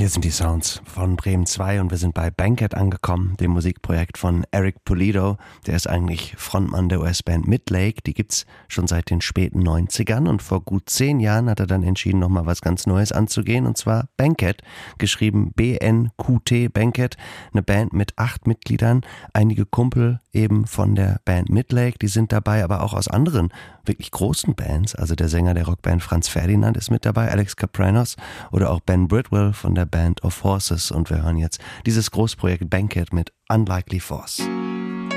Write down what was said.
Hier sind die Sounds von Bremen 2 und wir sind bei Banquet angekommen, dem Musikprojekt von Eric Pulido. Der ist eigentlich Frontmann der US-Band Midlake. Die gibt's schon seit den späten 90ern und vor gut 10 Jahren hat er dann entschieden, nochmal was ganz Neues anzugehen, und zwar Banquet, geschrieben B-N-Q-T, Banquet, eine Band mit 8 Mitgliedern, einige Kumpel eben von der Band Midlake, die sind dabei, aber auch aus anderen wirklich großen Bands, also der Sänger der Rockband Franz Ferdinand ist mit dabei, Alex Kapranos oder auch Ben Bridwell von der Band of Horses, und wir hören jetzt dieses Großprojekt Banquet mit Unlikely Force.